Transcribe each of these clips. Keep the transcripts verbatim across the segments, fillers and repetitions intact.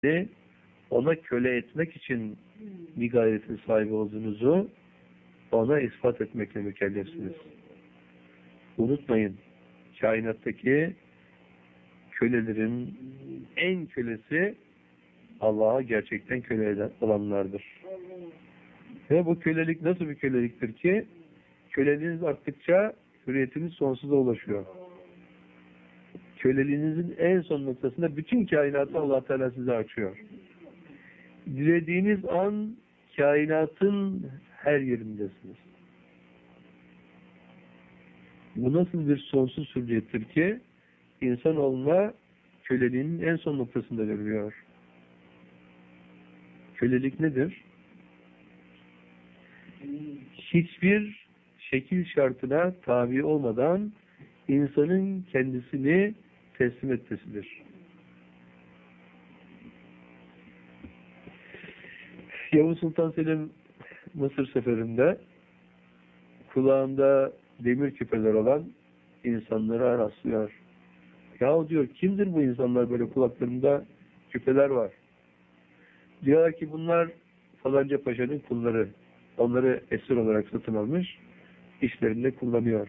ona köle etmek için bir gayretin sahibi olduğunuzu ona ispat etmekle mükellefsiniz. Unutmayın, kainattaki kölelerin en kölesi Allah'a gerçekten köle olanlardır. Ve bu kölelik nasıl bir köleliktir ki? Köleliğiniz arttıkça hürriyetiniz sonsuza ulaşıyor. Köleliğinizin en son noktasında bütün kainatı Allah Teala size açıyor. Dilediğiniz an kainatın her yerindesiniz. Bu nasıl bir sonsuz hürriyettir ki insanoğluna köleliğinin en son noktasında görülüyor. Kölelik nedir? Hiçbir şekil şartına tabi olmadan insanın kendisini teslim etmesidir. Yavuz Sultan Selim Mısır seferinde kulağında demir küpeler olan insanlara rastlıyor. Yahu diyor, kimdir bu insanlar, böyle kulaklarında küpeler var? Diyorlar ki bunlar falanca paşanın kulları. Onları esir olarak satın almış, işlerinde kullanıyor.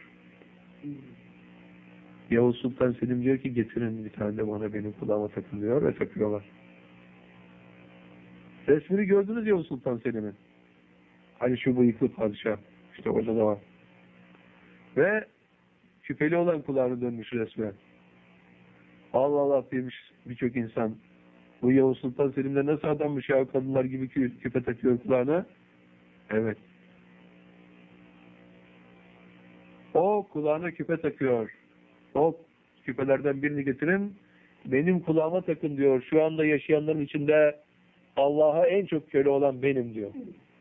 Yavuz Sultan Selim diyor ki getirin bir tane de bana, benim kulağıma takın diyor ve takıyorlar. Resmini gördünüz Yavuz Sultan Selim'in. Hani şu bıyıklı padişah. İşte orada da var. Ve küpeli olan kulağını dönmüş resmen. Allah Allah demiş birçok insan. Bu Yavuz Sultan Selim'de nasıl adammış ya, kadınlar gibi kü küpe takıyor kulağına. Evet. O kulağına küpe takıyor. O küpelerden birini getirin, benim kulağıma takın diyor. Şu anda yaşayanların içinde Allah'a en çok köle olan benim diyor.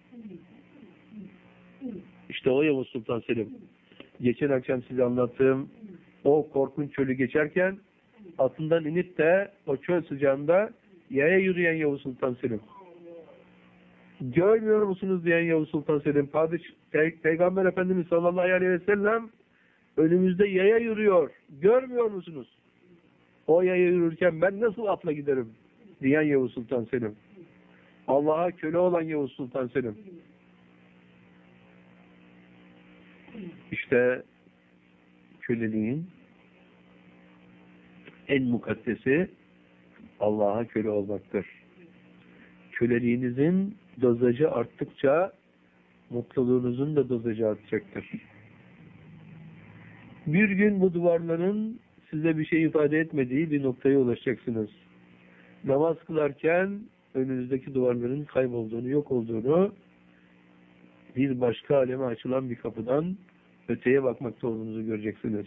İşte o Yavuz Sultan Selim. Geçen akşam size anlattığım o korkunç çölü geçerken atından inip de o çöl sıcağında yaya yürüyen Yavuz Sultan Selim. Görmüyor musunuz diyen Yavuz Sultan Selim. Padişah, Pey Peygamber Efendimiz sallallahu aleyhi ve sellem önümüzde yaya yürüyor. Görmüyor musunuz? O yaya yürürken ben nasıl atla giderim diyen Yavuz Sultan Selim. Allah'a köle olan Yavuz Sultan Selim. İşte köleliğin en mukaddesi Allah'a köle olmaktır. Köleliğinizin dozajı arttıkça mutluluğunuzun da dozajı artacaktır. Bir gün bu duvarların size bir şey ifade etmediği bir noktaya ulaşacaksınız. Namaz kılarken önünüzdeki duvarların kaybolduğunu, yok olduğunu, bir başka aleme açılan bir kapıdan öteye bakmakta olduğunuzu göreceksiniz.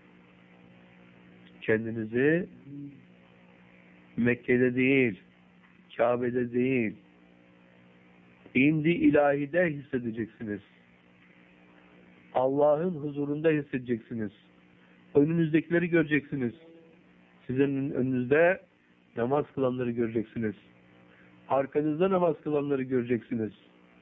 Kendinizi Mekke'de değil, Kabe'de değil, İndi ilahide hissedeceksiniz. Allah'ın huzurunda hissedeceksiniz. Önünüzdekileri göreceksiniz. Sizin önünüzde namaz kılanları göreceksiniz. Arkanızda namaz kılanları göreceksiniz.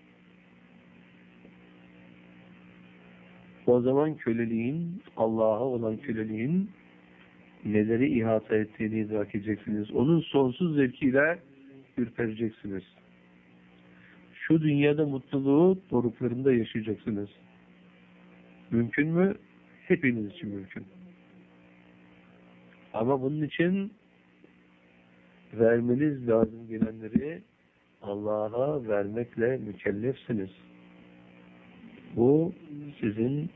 O zaman köleliğin, Allah'a olan köleliğin neleri ihata ettiğini idrak edeceksiniz. Onun sonsuz zevkiyle ürpereceksiniz. Şu dünyada mutluluğu doruklarında yaşayacaksınız. Mümkün mü? Hepiniz için mümkün. Ama bunun için vermeniz lazım gelenleri Allah'a vermekle mükellefsiniz. Bu sizin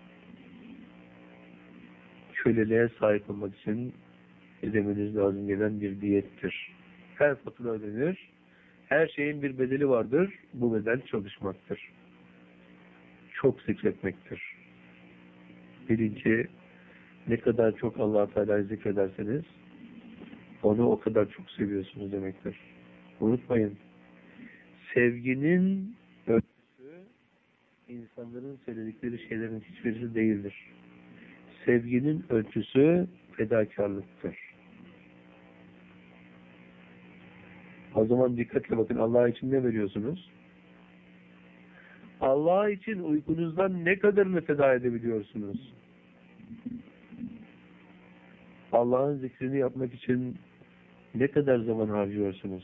köleliğe sahip olmak için ödemeniz lazım gelen bir diyettir. Her fatura ödenir. Her şeyin bir bedeli vardır. Bu bedel çalışmaktır. Çok zikretmektir. Bilin ki ne kadar çok Allah-u Teala'yı zikrederseniz onu o kadar çok seviyorsunuz demektir. Unutmayın. Sevginin ölçüsü insanların söyledikleri şeylerin hiçbirisi değildir. Sevginin ölçüsü fedakarlıktır. O zaman dikkatle bakın, Allah için ne veriyorsunuz? Allah için uykunuzdan ne kadarını feda edebiliyorsunuz? Allah'ın zikrini yapmak için Ne kadar zaman harcıyorsunuz?